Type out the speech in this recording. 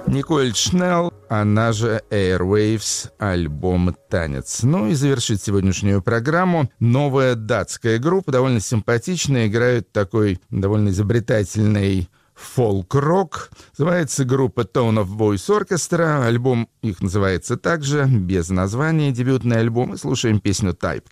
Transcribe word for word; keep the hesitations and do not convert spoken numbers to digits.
Николь Шнелл, она же Airwaves, альбом «Танец». Ну и завершит сегодняшнюю программу новая датская группа, довольно симпатичная, играют такой довольно изобретательный фолк-рок. Называется группа Tone of Voice Orchestra. Альбом их называется также, без названия, дебютный альбом. Мы слушаем песню «Type».